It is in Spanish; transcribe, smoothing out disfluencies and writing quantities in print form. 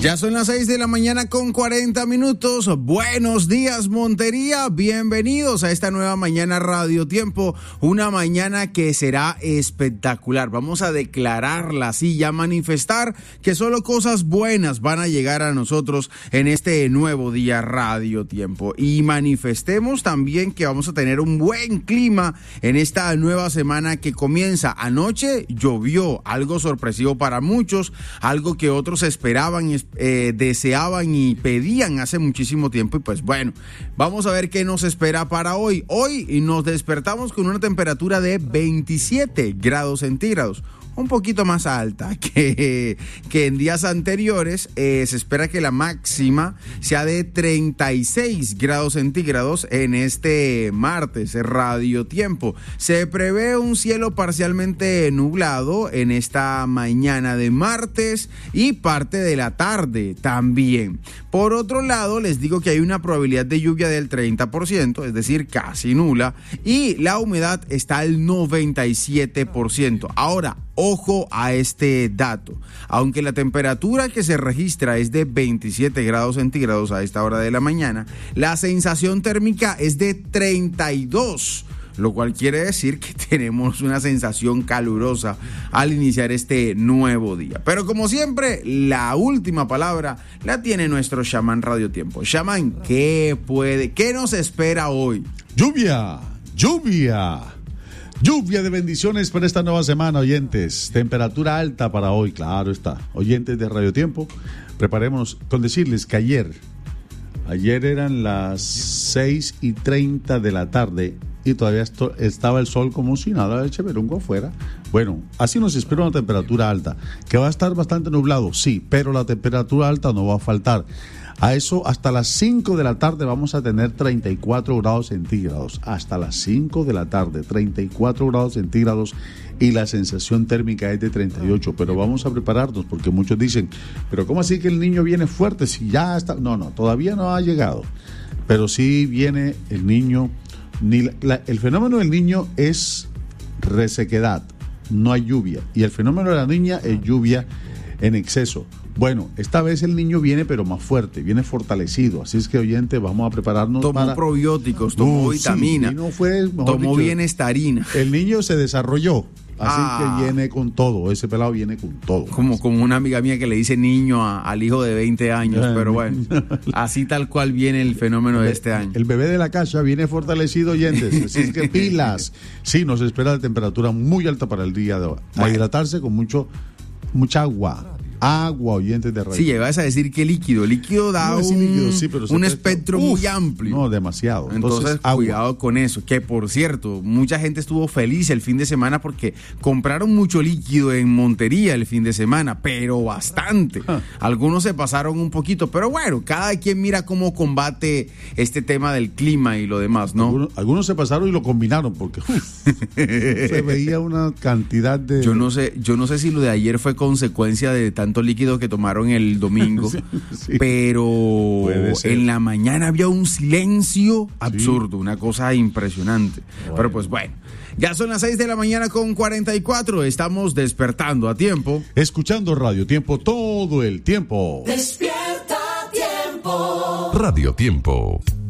Ya son las 6 de la mañana con 40 minutos. Buenos días, Montería. Bienvenidos a esta nueva mañana Radio Tiempo. Una mañana que será espectacular. Vamos a declararla así, ya manifestar que solo cosas buenas van a llegar a nosotros en este nuevo día Radio Tiempo. Y manifestemos también que vamos a tener un buen clima en esta nueva semana que comienza. Anoche llovió, algo sorpresivo para muchos, algo que otros esperaban, deseaban y pedían hace muchísimo tiempo. Y pues bueno, vamos a ver qué nos espera para hoy. Hoy nos despertamos con una temperatura de 27 grados centígrados. Un poquito más alta que en días anteriores. Se espera que la máxima sea de 36 grados centígrados en este martes, Radio Tiempo. Se prevé un cielo parcialmente nublado en esta mañana de martes y parte de la tarde también. Por otro lado, les digo que hay una probabilidad de lluvia del 30%, es decir, casi nula, y la humedad está al 97%. Ahora, ojo a este dato. Aunque la temperatura que se registra es de 27 grados centígrados a esta hora de la mañana, la sensación térmica es de 32, lo cual quiere decir que tenemos una sensación calurosa al iniciar este nuevo día. Pero como siempre, la última palabra la tiene nuestro chamán Radio Tiempo. Chamán, ¿qué nos espera hoy? Lluvia de bendiciones para esta nueva semana, oyentes. Temperatura alta para hoy, claro está. Oyentes de Radio Tiempo, preparémonos con decirles que ayer eran las 6:30 de la tarde y todavía estaba el sol como si nada, de cheverungo afuera. Bueno, así nos espera una temperatura alta, que va a estar bastante nublado, sí, pero la temperatura alta no va a faltar. A eso, hasta las 5 de la tarde vamos a tener 34 grados centígrados. Hasta las 5 de la tarde, 34 grados centígrados y la sensación térmica es de 38. Pero vamos a prepararnos porque muchos dicen, pero ¿cómo así que el niño viene fuerte si ya está? No, todavía no ha llegado. Pero sí viene el niño. El fenómeno del niño es resequedad, no hay lluvia. Y el fenómeno de la niña es lluvia en exceso. Bueno, esta vez el niño viene pero más fuerte, viene fortalecido, así es que, oyente, vamos a prepararnos. Tomó probióticos, tomó vitamina, sí, tomó bienestarina. El niño se desarrolló, así que viene con todo, ese pelado viene con todo. Como una amiga mía que le dice niño al hijo de 20 años, pero bueno, así tal cual viene el fenómeno de este año. El bebé de la casa viene fortalecido, oyentes, así es que pilas. Sí, nos espera la temperatura muy alta para el día de hoy. A hidratarse con mucha agua, oyentes de radio. Sí, llegas a decir que líquido da un espectro muy amplio. No, demasiado. Entonces cuidado con eso, que por cierto, mucha gente estuvo feliz el fin de semana porque compraron mucho líquido en Montería el fin de semana, pero bastante. Algunos se pasaron un poquito, pero bueno, cada quien mira cómo combate este tema del clima y lo demás, ¿no? Algunos se pasaron y lo combinaron porque se veía una cantidad de... Yo no sé si lo de ayer fue consecuencia de tanto líquido que tomaron el domingo, sí. Pero en la mañana había un silencio absurdo, una cosa impresionante. Bueno. Pero pues bueno, ya son las 6 de la mañana con 44, estamos despertando a tiempo. Escuchando Radio Tiempo todo el tiempo. Despierta Tiempo. Radio Tiempo.